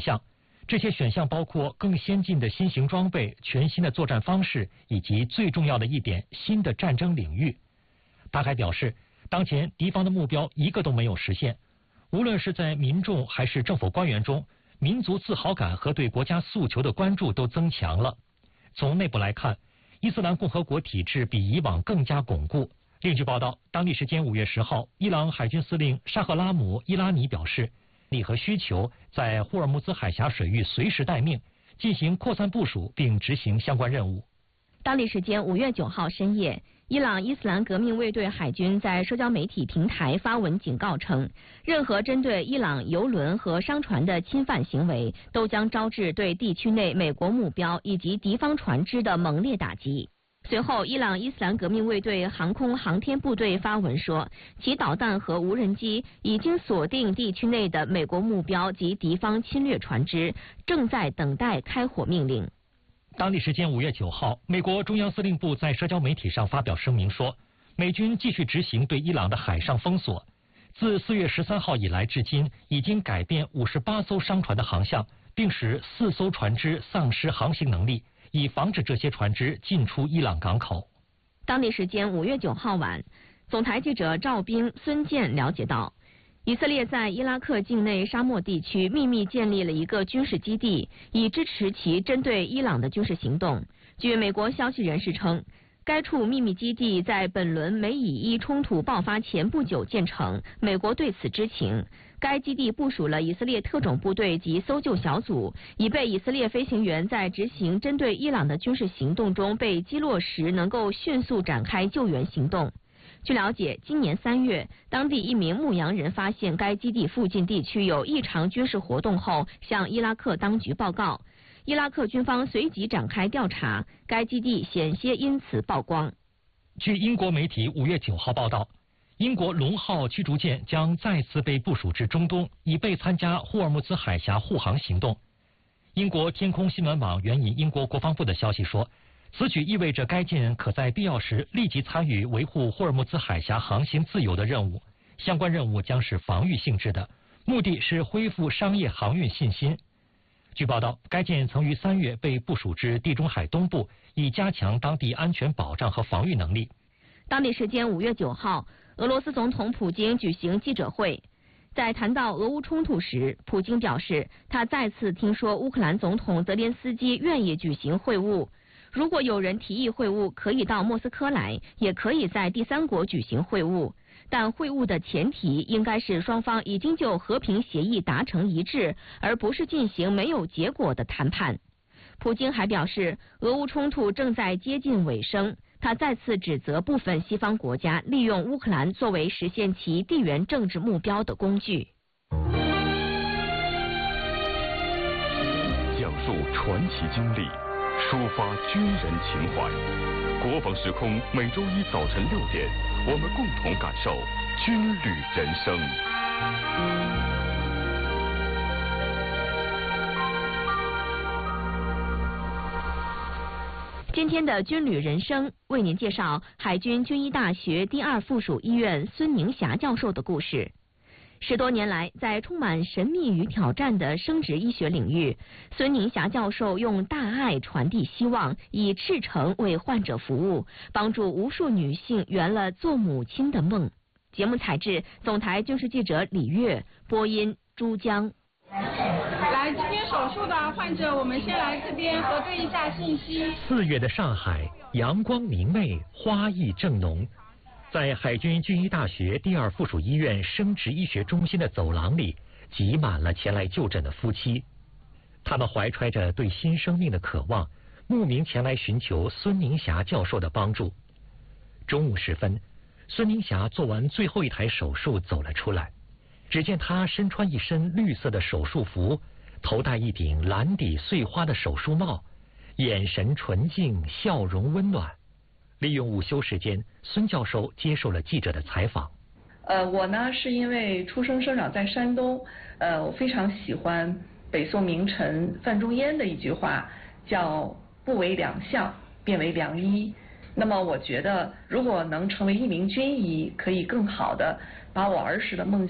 项。这些选项包括更先进的新型装备、全新的作战方式，以及最重要的一点，新的战争领域。他还表示，当前敌方的目标一个都没有实现，无论是在民众还是政府官员中，民族自豪感和对国家诉求的关注都增强了。从内部来看，伊斯兰共和国体制比以往更加巩固。另据报道，当地时间5月10号，伊朗海军司令沙赫拉姆·伊拉尼表示，力和需求在霍尔木兹海峡水域随时待命，进行扩散部署并执行相关任务。 当地时间5月9号深夜，伊朗伊斯兰革命卫队海军在社交媒体平台发文警告称，任何针对伊朗油轮和商船的侵犯行为，都将招致对地区内美国目标以及敌方船只的猛烈打击。随后，伊朗伊斯兰革命卫队航空航天部队发文说，其导弹和无人机已经锁定地区内的美国目标及敌方侵略船只，正在等待开火命令。 当地时间5月9号，美国中央司令部在社交媒体上发表声明说，美军继续执行对伊朗的海上封锁，自4月13号以来至今，已经改变58艘商船的航向，并使4艘船只丧失航行能力，以防止这些船只进出伊朗港口。 当地时间5月9号晚，总台记者赵斌、孙健了解到，以色列在伊拉克境内沙漠地区秘密建立了一个军事基地，以支持其针对伊朗的军事行动。据美国消息人士称，该处秘密基地在本轮美以伊冲突爆发前不久建成，美国对此知情。该基地部署了以色列特种部队及搜救小组，以备以色列飞行员在执行针对伊朗的军事行动中被击落时，能够迅速展开救援行动。据了解，今年3月，当地一名牧羊人发现该基地附近地区有异常军事活动后，向伊拉克当局报告。伊拉克军方随即展开调查，该基地险些因此曝光。 据英国媒体5月9号报道，英国龙号驱逐舰将再次被部署至中东，以备参加霍尔木兹海峡护航行动。英国天空新闻网援引英国国防部的消息说，此举意味着该舰可在必要时立即参与维护霍尔木兹海峡航行自由的任务，相关任务将是防御性质的，目的是恢复商业航运信心。据报道，该舰曾于3月被部署至地中海东部，以加强当地安全保障和防御能力。 当地时间5月9号，俄罗斯总统普京举行记者会。在谈到俄乌冲突时，普京表示，他再次听说乌克兰总统泽连斯基愿意举行会晤。如果有人提议会晤，可以到莫斯科来，也可以在第三国举行会晤。但会晤的前提应该是双方已经就和平协议达成一致，而不是进行没有结果的谈判。普京还表示，俄乌冲突正在接近尾声。他再次指责部分西方国家利用乌克兰作为实现其地缘政治目标的工具。 讲述传奇经历，抒发军人情怀。国防时空每周一早晨6点，我们共同感受军旅人生。 今天的军旅人生为您介绍海军军医大学第2附属医院孙宁霞教授的故事。10多年来，在充满神秘与挑战的生殖医学领域，孙宁霞教授用大爱传递希望，以赤诚为患者服务，帮助无数女性圆了做母亲的梦。节目采自总台军事记者李月，播音朱江。 来，今天手术的患者，我们先来这边核对一下信息。 4月的上海，阳光明媚，花意正浓。在海军军医大学第2附属医院生殖医学中心的走廊里，挤满了前来就诊的夫妻。他们怀揣着对新生命的渴望，慕名前来寻求孙宁霞教授的帮助。中午时分，孙宁霞做完最后一台手术走了出来。只见她身穿一身绿色的手术服，头戴一顶蓝底碎花的手术帽，眼神纯净，笑容温暖。利用午休时间，孙教授接受了记者的采访。 我呢是因为出生生长在山东，我非常喜欢北宋名臣范仲淹的一句话，叫不为良相，便为良医。那么我觉得，如果能成为一名军医，可以更好的把我儿时的梦